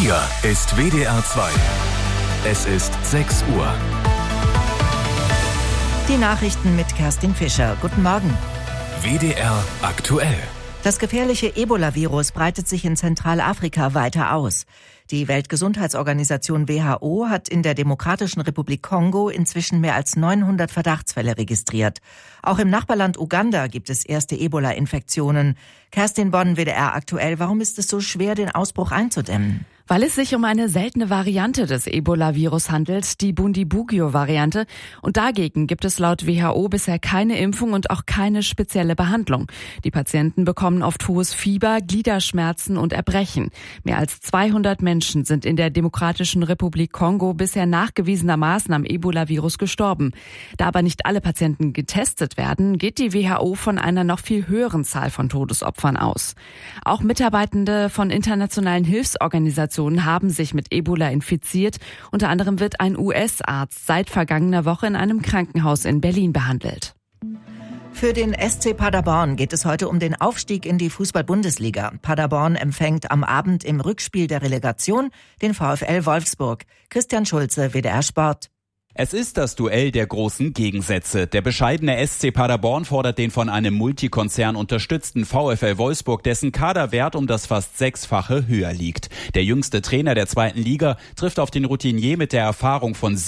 Hier ist WDR 2. Es ist 6 Uhr. Die Nachrichten mit Kerstin Fischer. Guten Morgen. WDR aktuell. Das gefährliche Ebola-Virus breitet sich in Zentralafrika weiter aus. Die Weltgesundheitsorganisation WHO hat in der Demokratischen Republik Kongo inzwischen mehr als 900 Verdachtsfälle registriert. Auch im Nachbarland Uganda gibt es erste Ebola-Infektionen. Kerstin Bonn, WDR aktuell. Warum ist es so schwer, den Ausbruch einzudämmen? Weil es sich um eine seltene Variante des Ebola-Virus handelt, die Bundibugyo-Variante. Und dagegen gibt es laut WHO bisher keine Impfung und auch keine spezielle Behandlung. Die Patienten bekommen oft hohes Fieber, Gliederschmerzen und Erbrechen. Mehr als 200 Menschen sind in der Demokratischen Republik Kongo bisher nachgewiesenermaßen am Ebola-Virus gestorben. Da aber nicht alle Patienten getestet werden, geht die WHO von einer noch viel höheren Zahl von Todesopfern aus. Auch Mitarbeitende von internationalen Hilfsorganisationen haben sich mit Ebola infiziert. Unter anderem wird ein US-Arzt seit vergangener Woche in einem Krankenhaus in Berlin behandelt. Für den SC Paderborn geht es heute um den Aufstieg in die Fußball-Bundesliga. Paderborn empfängt am Abend im Rückspiel der Relegation den VfL Wolfsburg. Christian Schulze, WDR Sport. Es ist das Duell der großen Gegensätze. Der bescheidene SC Paderborn fordert den von einem Multikonzern unterstützten VfL Wolfsburg, dessen Kaderwert um das fast 6-fache höher liegt. Der jüngste Trainer der zweiten Liga trifft auf den Routinier mit der Erfahrung von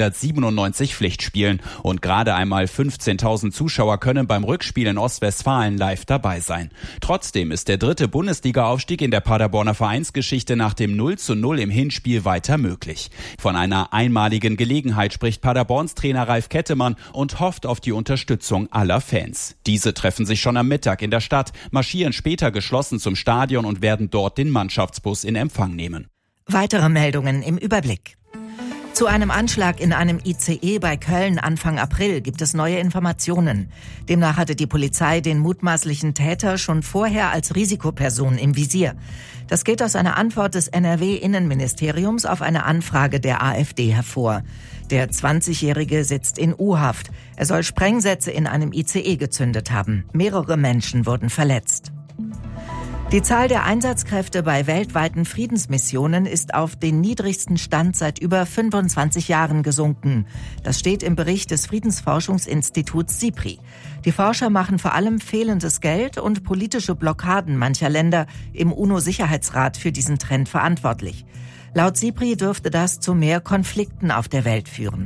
797 Pflichtspielen. Und gerade einmal 15.000 Zuschauer können beim Rückspiel in Ostwestfalen live dabei sein. Trotzdem ist der dritte Bundesliga-Aufstieg in der Paderborner Vereinsgeschichte nach dem 0:0 im Hinspiel weiter möglich. Von einer einmaligen Gelegenheit spricht Paderborns Trainer Ralf Kettemann und hofft auf die Unterstützung aller Fans. Diese treffen sich schon am Mittag in der Stadt, marschieren später geschlossen zum Stadion und werden dort den Mannschaftsbus in Empfang nehmen. Weitere Meldungen im Überblick. Zu einem Anschlag in einem ICE bei Köln Anfang April gibt es neue Informationen. Demnach hatte die Polizei den mutmaßlichen Täter schon vorher als Risikoperson im Visier. Das geht aus einer Antwort des NRW-Innenministeriums auf eine Anfrage der AfD hervor. Der 20-Jährige sitzt in U-Haft. Er soll Sprengsätze in einem ICE gezündet haben. Mehrere Menschen wurden verletzt. Die Zahl der Einsatzkräfte bei weltweiten Friedensmissionen ist auf den niedrigsten Stand seit über 25 Jahren gesunken. Das steht im Bericht des Friedensforschungsinstituts SIPRI. Die Forscher machen vor allem fehlendes Geld und politische Blockaden mancher Länder im UNO-Sicherheitsrat für diesen Trend verantwortlich. Laut SIPRI dürfte das zu mehr Konflikten auf der Welt führen.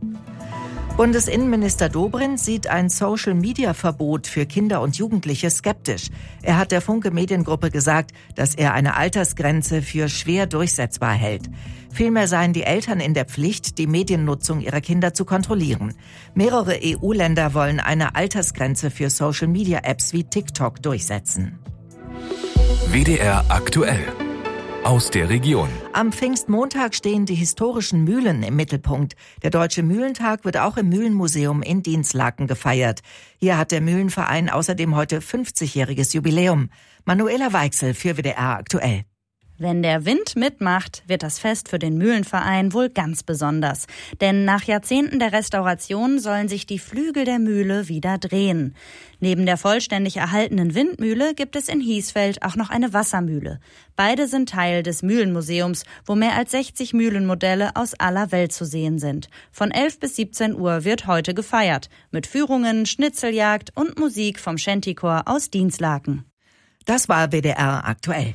Bundesinnenminister Dobrindt sieht ein Social-Media-Verbot für Kinder und Jugendliche skeptisch. Er hat der Funke Mediengruppe gesagt, dass er eine Altersgrenze für schwer durchsetzbar hält. Vielmehr seien die Eltern in der Pflicht, die Mediennutzung ihrer Kinder zu kontrollieren. Mehrere EU-Länder wollen eine Altersgrenze für Social-Media-Apps wie TikTok durchsetzen. WDR aktuell. Aus der Region. Am Pfingstmontag stehen die historischen Mühlen im Mittelpunkt. Der Deutsche Mühlentag wird auch im Mühlenmuseum in Dinslaken gefeiert. Hier hat der Mühlenverein außerdem heute 50-jähriges Jubiläum. Manuela Weichsel für WDR aktuell. Wenn der Wind mitmacht, wird das Fest für den Mühlenverein wohl ganz besonders. Denn nach Jahrzehnten der Restauration sollen sich die Flügel der Mühle wieder drehen. Neben der vollständig erhaltenen Windmühle gibt es in Hiesfeld auch noch eine Wassermühle. Beide sind Teil des Mühlenmuseums, wo mehr als 60 Mühlenmodelle aus aller Welt zu sehen sind. Von 11 bis 17 Uhr wird heute gefeiert. Mit Führungen, Schnitzeljagd und Musik vom Shantychor aus Dinslaken. Das war WDR aktuell.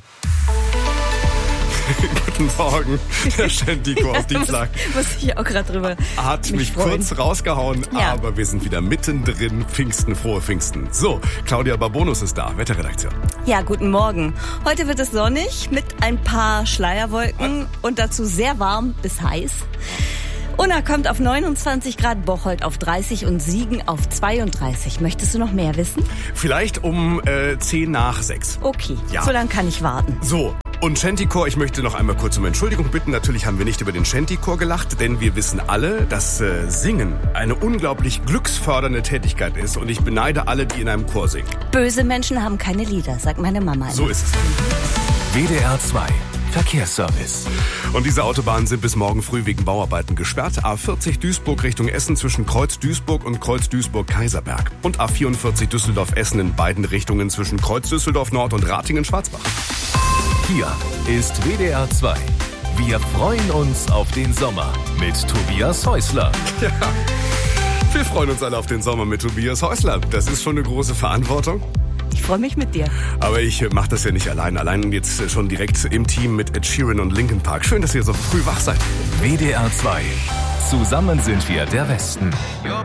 Guten Morgen, der Shantychor aus Dinslaken. Muss ich auch gerade drüber. Hat mich kurz rausgehauen, ja. Aber wir sind wieder mittendrin. Pfingsten, frohe Pfingsten. So, Claudia Barbonus ist da, Wetterredaktion. Ja, guten Morgen. Heute wird es sonnig mit ein paar Schleierwolken und dazu sehr warm bis heiß. Unna kommt auf 29 Grad, Bocholt auf 30 und Siegen auf 32. Möchtest du noch mehr wissen? Vielleicht um 10 nach 6. Okay, ja. So lange kann ich warten. So. Und Shantychor, ich möchte noch einmal kurz um Entschuldigung bitten. Natürlich haben wir nicht über den Shantychor gelacht, denn wir wissen alle, dass Singen eine unglaublich glücksfördernde Tätigkeit ist. Und ich beneide alle, die in einem Chor singen. Böse Menschen haben keine Lieder, sagt meine Mama immer. So ist es. WDR 2 Verkehrsservice. Und diese Autobahnen sind bis morgen früh wegen Bauarbeiten gesperrt. A40 Duisburg Richtung Essen zwischen Kreuz Duisburg und Kreuz Duisburg-Kaiserberg. Und A44 Düsseldorf-Essen in beiden Richtungen zwischen Kreuz Düsseldorf Nord und Ratingen-Schwarzbach. Hier ist WDR 2. Wir freuen uns auf den Sommer mit Tobias Häusler. Ja, wir freuen uns alle auf den Sommer mit Tobias Häusler. Das ist schon eine große Verantwortung. Ich freue mich mit dir. Aber ich mache das ja nicht allein. Allein jetzt schon direkt im Team mit Ed Sheeran und Linkin Park. Schön, dass ihr so früh wach seid. WDR 2. Zusammen sind wir der Westen.